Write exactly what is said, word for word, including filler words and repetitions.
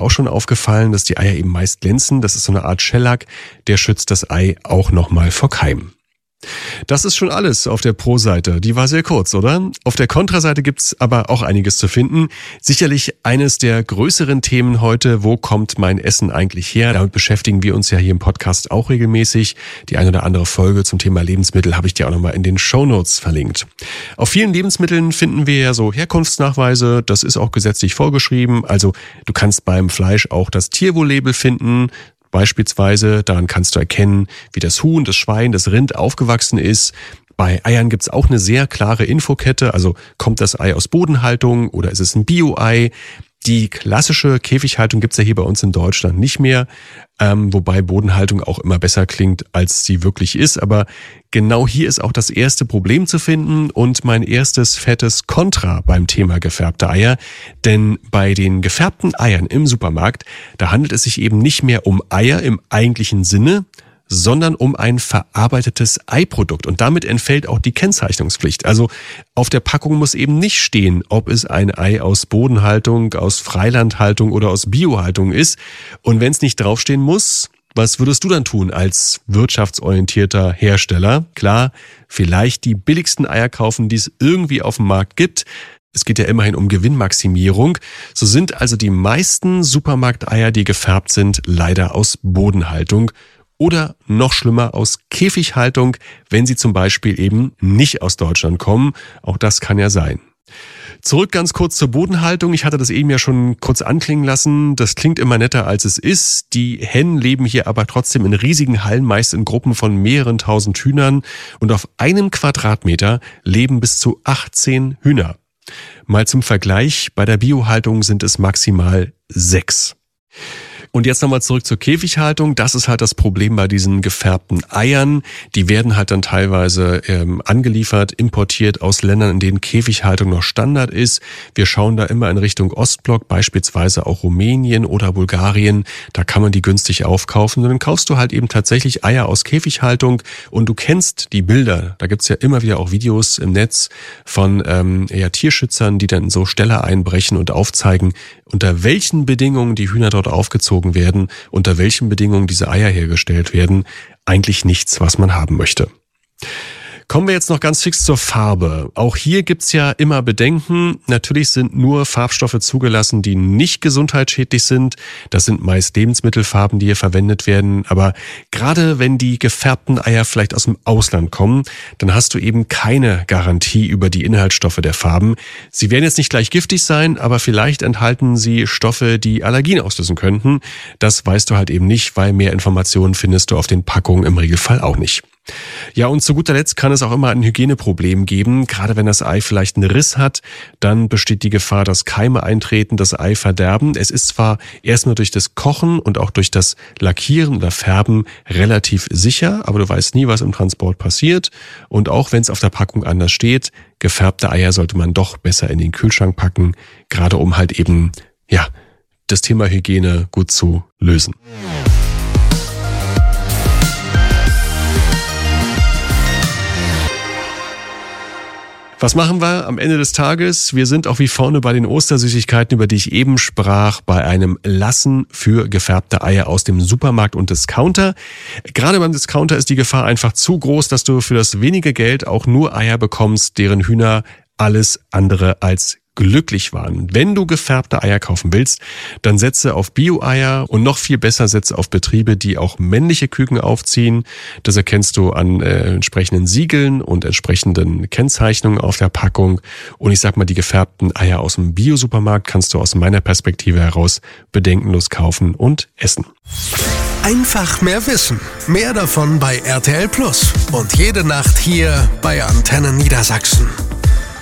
auch schon aufgefallen, dass die Eier eben meist glänzen. Das ist so eine Art Shellack, der schützt das Ei auch nochmal vor Keimen. Das ist schon alles auf der Pro-Seite. Die war sehr kurz, oder? Auf der Kontra-Seite gibt's aber auch einiges zu finden. Sicherlich eines der größeren Themen heute, wo kommt mein Essen eigentlich her? Damit beschäftigen wir uns ja hier im Podcast auch regelmäßig. Die eine oder andere Folge zum Thema Lebensmittel habe ich dir auch nochmal in den Shownotes verlinkt. Auf vielen Lebensmitteln finden wir ja so Herkunftsnachweise. Das ist auch gesetzlich vorgeschrieben. Also du kannst beim Fleisch auch das Tierwohl-Label finden. Beispielsweise, daran kannst du erkennen, wie das Huhn, das Schwein, das Rind aufgewachsen ist. Bei Eiern gibt's auch eine sehr klare Infokette, also kommt das Ei aus Bodenhaltung oder ist es ein Bio-Ei? Die klassische Käfighaltung gibt's ja hier bei uns in Deutschland nicht mehr, ähm, wobei Bodenhaltung auch immer besser klingt, als sie wirklich ist. Aber genau hier ist auch das erste Problem zu finden und mein erstes fettes Kontra beim Thema gefärbte Eier. Denn bei den gefärbten Eiern im Supermarkt, da handelt es sich eben nicht mehr um Eier im eigentlichen Sinne, sondern um ein verarbeitetes Eiprodukt. Und damit entfällt auch die Kennzeichnungspflicht. Also auf der Packung muss eben nicht stehen, ob es ein Ei aus Bodenhaltung, aus Freilandhaltung oder aus Biohaltung ist. Und wenn es nicht draufstehen muss, was würdest du dann tun als wirtschaftsorientierter Hersteller? Klar, vielleicht die billigsten Eier kaufen, die es irgendwie auf dem Markt gibt. Es geht ja immerhin um Gewinnmaximierung. So sind also die meisten Supermarkteier, die gefärbt sind, leider aus Bodenhaltung. Oder noch schlimmer aus Käfighaltung, wenn sie zum Beispiel eben nicht aus Deutschland kommen. Auch das kann ja sein. Zurück ganz kurz zur Bodenhaltung. Ich hatte das eben ja schon kurz anklingen lassen. Das klingt immer netter, als es ist. Die Hennen leben hier aber trotzdem in riesigen Hallen, meist in Gruppen von mehreren tausend Hühnern. Und auf einem Quadratmeter leben bis zu achtzehn Hühner. Mal zum Vergleich, bei der Biohaltung sind es maximal sechs. Und jetzt nochmal zurück zur Käfighaltung. Das ist halt das Problem bei diesen gefärbten Eiern. Die werden halt dann teilweise ähm, angeliefert, importiert aus Ländern, in denen Käfighaltung noch Standard ist. Wir schauen da immer in Richtung Ostblock, beispielsweise auch Rumänien oder Bulgarien. Da kann man die günstig aufkaufen. Und dann kaufst du halt eben tatsächlich Eier aus Käfighaltung und du kennst die Bilder. Da gibt's ja immer wieder auch Videos im Netz von ähm, ja, Tierschützern, die dann in so Ställe einbrechen und aufzeigen, unter welchen Bedingungen die Hühner dort aufgezogen werden, unter welchen Bedingungen diese Eier hergestellt werden. Eigentlich nichts, was man haben möchte. Kommen wir jetzt noch ganz fix zur Farbe. Auch hier gibt's ja immer Bedenken. Natürlich sind nur Farbstoffe zugelassen, die nicht gesundheitsschädlich sind. Das sind meist Lebensmittelfarben, die hier verwendet werden. Aber gerade wenn die gefärbten Eier vielleicht aus dem Ausland kommen, dann hast du eben keine Garantie über die Inhaltsstoffe der Farben. Sie werden jetzt nicht gleich giftig sein, aber vielleicht enthalten sie Stoffe, die Allergien auslösen könnten. Das weißt du halt eben nicht, weil mehr Informationen findest du auf den Packungen im Regelfall auch nicht. Ja, und zu guter Letzt kann es auch immer ein Hygieneproblem geben. Gerade wenn das Ei vielleicht einen Riss hat, dann besteht die Gefahr, dass Keime eintreten, das Ei verderben. Es ist zwar erstmal durch das Kochen und auch durch das Lackieren oder Färben relativ sicher, aber du weißt nie, was im Transport passiert. Und auch wenn es auf der Packung anders steht, gefärbte Eier sollte man doch besser in den Kühlschrank packen, gerade um halt eben, ja, das Thema Hygiene gut zu lösen. Was machen wir am Ende des Tages? Wir sind auch wie vorne bei den Ostersüßigkeiten, über die ich eben sprach, bei einem Lassen für gefärbte Eier aus dem Supermarkt und Discounter. Gerade beim Discounter ist die Gefahr einfach zu groß, dass du für das wenige Geld auch nur Eier bekommst, deren Hühner alles andere als glücklich waren. Wenn du gefärbte Eier kaufen willst, dann setze auf Bio-Eier und noch viel besser setze auf Betriebe, die auch männliche Küken aufziehen. Das erkennst du an äh, entsprechenden Siegeln und entsprechenden Kennzeichnungen auf der Packung. Und ich sag mal, die gefärbten Eier aus dem Bio-Supermarkt kannst du aus meiner Perspektive heraus bedenkenlos kaufen und essen. Einfach mehr wissen. Mehr davon bei R T L Plus. Und jede Nacht hier bei Antenne Niedersachsen.